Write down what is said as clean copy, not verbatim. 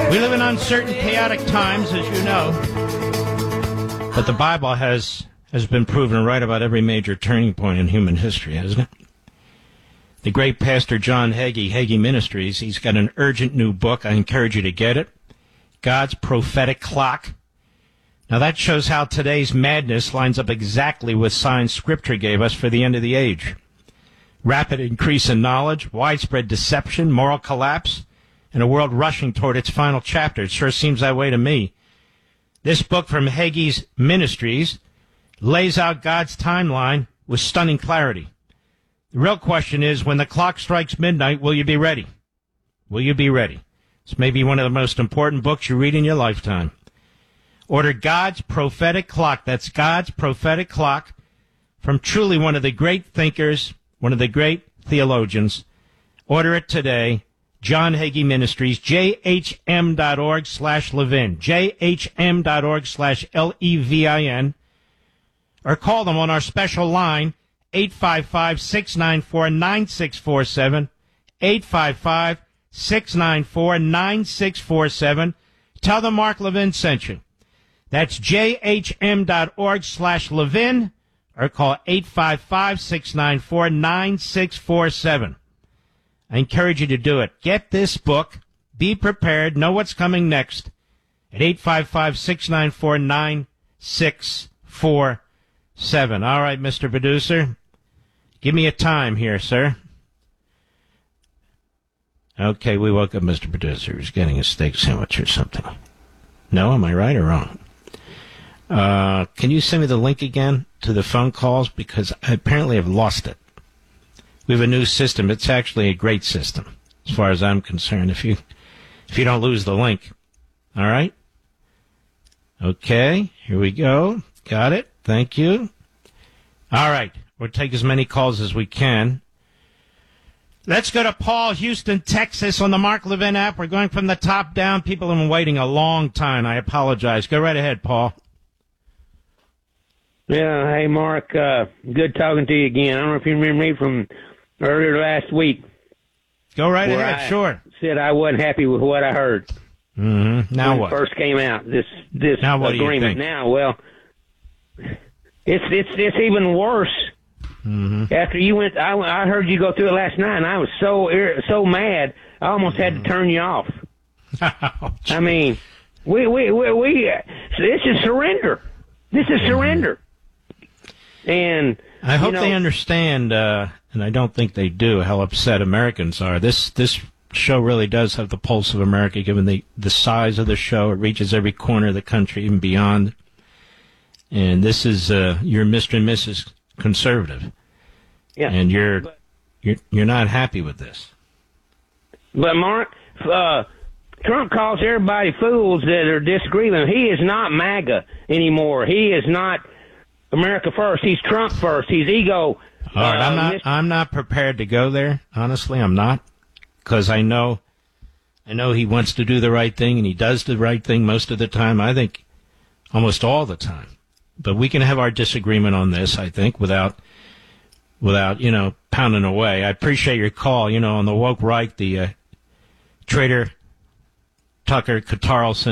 We live in uncertain, chaotic times, as you know. But the Bible has been proven right about every major turning point in human history, hasn't it? The great pastor John Hagee, Hagee Ministries, he's got an urgent new book. I encourage you to get it. God's Prophetic Clock. Now that shows how today's madness lines up exactly with signs Scripture gave us for the end of the age. Rapid increase in knowledge, widespread deception, moral collapse, and a world rushing toward its final chapter. It sure seems that way to me. This book from Hagee's Ministries lays out God's timeline with stunning clarity. The real question is, when the clock strikes midnight, will you be ready? Will you be ready? It's maybe one of the most important books you read in your lifetime. Order God's Prophetic Clock. That's God's Prophetic Clock from truly one of the great thinkers, one of the great theologians. Order it today. John Hagee Ministries, jhm.org/Levin, jhm.org/Levin, or call them on our special line, 855-694-9647, 855-694-9647. Tell them Mark Levin sent you. That's jhm.org/Levin, or call 855-694-9647. I encourage you to do it. Get this book. Be prepared. Know what's coming next at 855-694-9647. All right, Mr. Producer. Give me a time here, sir. Okay, we woke up Mr. Producer. He's getting a steak sandwich or something. No, am I right or wrong? Can you send me the link again to the phone calls? Because I apparently have lost it. We have a new system. It's actually a great system, as far as I'm concerned, if you don't lose the link. All right? Okay, here we go. Got it. Thank you. All right, we'll take as many calls as we can. Let's go to Paul, Houston, Texas, on the Mark Levin app. We're going from the top down. People have been waiting a long time. I apologize. Go right ahead, Paul. Yeah, hey, Mark. Good talking to you again. I don't know if you remember me from earlier last week. Go right ahead, sure. Said I wasn't happy with what I heard. Mm-hmm. Now when what? It first came out, this now what agreement. Do you think? Now, well, it's even worse. Mm-hmm. After you went, I heard you go through it last night, and I was so mad, I almost had to turn you off. I mean, we this is surrender. This is surrender. And I hope they understand, and I don't think they do, how upset Americans are. This show really does have the pulse of America, given the size of the show. It reaches every corner of the country, even beyond. And this is your Mr. and Mrs. Conservative. Yeah. And you're not happy with this. But Mark, Trump calls everybody fools that are disagreeing with him. He is not MAGA anymore. He is not America first. He's Trump first. He's ego. All right, I'm not prepared to go there. Honestly, I'm not, because I know he wants to do the right thing, and he does the right thing most of the time. I think almost all the time. But we can have our disagreement on this, I think, without pounding away. I appreciate your call. On the woke right, the traitor Tucker Carlson